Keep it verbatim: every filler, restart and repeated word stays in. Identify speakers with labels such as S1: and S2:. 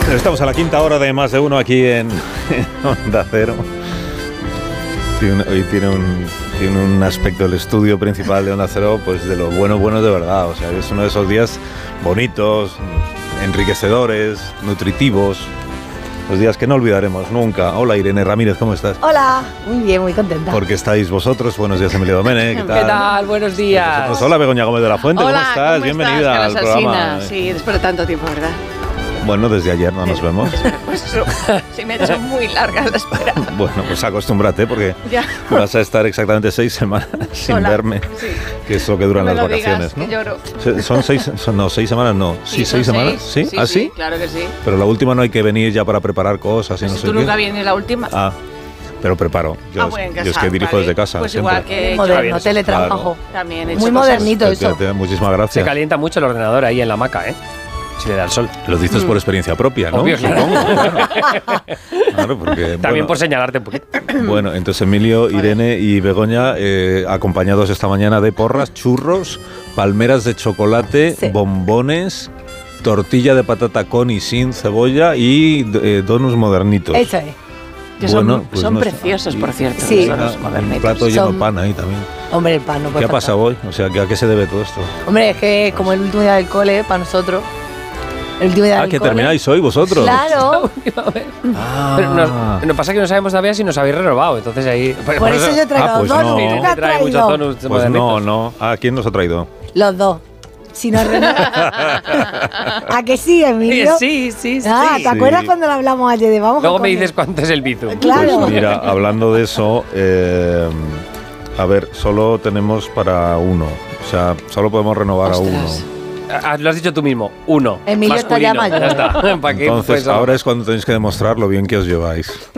S1: Estamos a la quinta hora de Más de Uno aquí en, en Onda Cero. Tiene, hoy tiene un, tiene un aspecto del estudio principal de Onda Cero, pues de lo bueno, bueno de verdad. O sea, es uno de esos días bonitos, enriquecedores, nutritivos. Los días que no olvidaremos nunca. Hola Irene Ramírez, ¿cómo estás?
S2: Hola, muy bien, muy contenta.
S1: Porque estáis vosotros. Buenos días, Emilio Domene. ¿Qué tal?
S3: ¿Qué tal? Buenos días.
S1: Pues hola Begoña Gómez de la Fuente,
S4: Hola,
S1: ¿cómo estás?
S4: ¿cómo
S1: Bienvenida
S4: estás,
S1: al
S4: Carlos
S1: programa.
S4: Alsina? Sí, después de tanto tiempo, ¿verdad?
S1: Bueno, desde ayer no nos vemos.
S4: Pues eso, se me ha hecho muy larga la espera.
S1: Bueno, pues acostúmbrate porque
S4: Ya.
S1: vas a estar exactamente seis semanas sin
S4: Hola.
S1: verme,
S4: Sí.
S1: que es lo que duran
S4: No me
S1: las
S4: lo
S1: vacaciones,
S4: digas,
S1: ¿no?
S4: que lloro.
S1: Se- Son seis, son, no, seis semanas no. Sí,
S4: son
S1: seis semanas. ¿Sí?
S4: Sí,
S1: ¿Ah,
S4: sí,
S1: sí?
S4: claro que sí.
S1: Pero la última no hay que venir ya para preparar cosas y no
S4: Si
S1: sé
S4: tú
S1: qué.
S4: nunca vienes la última.
S1: Ah, pero preparo. Yo,
S4: Ah, bueno, en
S1: yo es
S4: casa,
S1: que dirijo
S4: vale.
S1: desde casa.
S4: Pues
S1: siempre.
S4: igual que
S2: Moderno,
S3: bien,
S2: teletrabajo.
S4: también he hecho
S2: Muy
S4: cosas.
S2: modernito
S1: Te-
S2: eso.
S1: te- te- Muchísimas
S3: Se
S1: gracias.
S3: calienta mucho el ordenador ahí en la hamaca, ¿eh? Si le da el sol.
S1: Lo dices por experiencia propia, ¿no?
S3: Obvio, claro.
S1: Claro, porque,
S3: También
S1: bueno,
S3: por señalarte un poquito.
S1: Bueno, entonces Emilio, Irene y Begoña, eh, acompañados esta mañana de porras, churros, palmeras de chocolate,
S2: Sí.
S1: bombones, tortilla de patata con y sin cebolla y eh, donuts modernitos.
S2: Eso es.
S4: Que son,
S1: Bueno, pues
S4: son
S1: no sé.
S4: preciosos, por cierto.
S2: Sí.
S4: los
S1: Era un
S4: modernitos.
S1: plato lleno de
S2: Son-
S1: pan ahí también.
S2: Hombre, el pan no puede
S1: ¿Qué ha
S2: faltar.
S1: pasado hoy? O sea, ¿a qué se debe todo esto?
S2: Hombre, es que como el último día del cole, para nosotros, el último día
S1: Ah,
S2: del
S1: que
S2: cole.
S1: termináis hoy vosotros.
S2: Claro,
S1: Ah.
S3: Pero nos, nos pasa que no sabemos todavía si nos habéis renovado. Entonces ahí.
S2: por eso yo traigo
S1: Ah, pues
S2: dos,
S1: no.
S2: nunca he
S3: trae muchos
S2: traído
S3: donuts
S1: Pues
S3: modernitos.
S1: no, no. ¿A quién nos ha traído?
S2: los dos. Si nos renovamos. ¿A que sí, Emilio?
S3: Sí, sí, sí.
S2: Ah, ¿te
S1: Sí.
S2: acuerdas cuando lo hablamos ayer de vamos a
S3: Luego me
S2: comer?
S3: dices cuánto es el bizum.
S2: Claro.
S1: Pues mira, hablando de eso, eh, a ver, solo tenemos para uno. O sea, solo podemos renovar a uno.
S4: Ostras.
S3: Ah, lo has dicho tú mismo. Uno.
S2: Emilio está ya
S3: Masculino.
S2: mayor.
S3: Ya está. ¿Para qué?
S1: Entonces,
S3: Pues,
S1: ahora es cuando tenéis que demostrar lo bien que os lleváis.